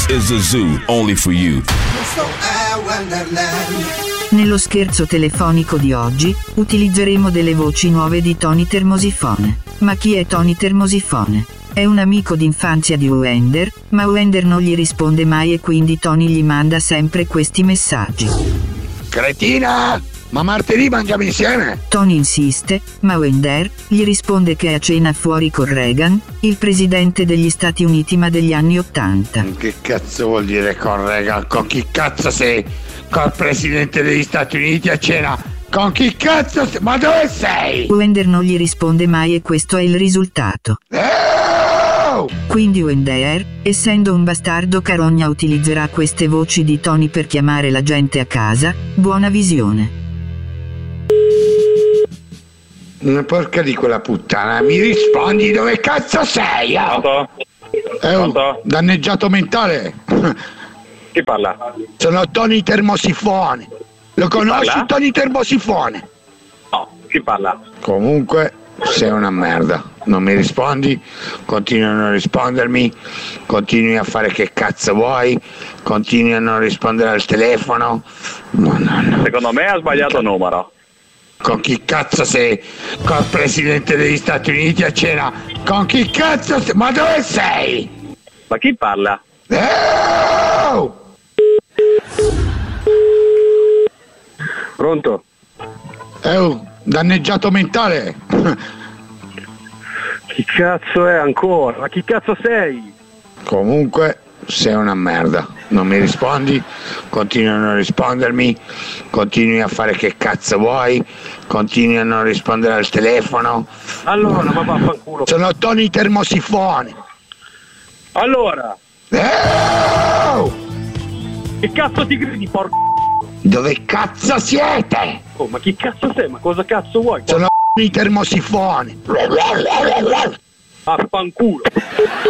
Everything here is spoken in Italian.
This is a zoo only for you. Nello scherzo telefonico di oggi, utilizzeremo delle voci nuove di Tony Termosifone. Ma chi è Tony Termosifone? È un amico d'infanzia di Wender, ma Wender non gli risponde mai e quindi Tony gli manda sempre questi messaggi. Cretina! Ma martedì mangiamo insieme? Tony insiste, ma Wender gli risponde che è a cena fuori con Reagan, il presidente degli Stati Uniti ma degli anni '80. Che cazzo vuol dire con Reagan? Con chi cazzo sei? Col presidente degli Stati Uniti a cena? Con chi cazzo sei? Ma dove sei? Wender non gli risponde mai e questo è il risultato. Quindi Wender, essendo un bastardo carogna, utilizzerà queste voci di Tony per chiamare la gente a casa. Buona visione. Una porca di quella puttana, mi rispondi dove cazzo sei? È un danneggiato mentale. Chi parla? Sono Tony Termosifone. Lo conosci parla? Tony Termosifone? No, chi parla? Comunque sei una merda. Non mi rispondi, continui a non rispondermi, continui a fare che cazzo vuoi, continui a non rispondere al telefono. No. Secondo me ha sbagliato numero. Con chi cazzo sei? Col presidente degli Stati Uniti a cena? Con chi cazzo sei? Ma dove sei? Ma chi parla? Pronto? È un danneggiato mentale. Chi cazzo è ancora? Ma chi cazzo sei? Comunque sei una merda. Non mi rispondi, continui a non rispondermi, continui a fare che cazzo vuoi, continui a non rispondere al telefono. Allora, ma vaffanculo. Sono Tony Termosifone. Allora? Che cazzo ti gridi, porco? Dove cazzo siete? Oh, ma chi cazzo sei? Ma cosa cazzo vuoi? Sono Tony Termosifone. Vaffanculo.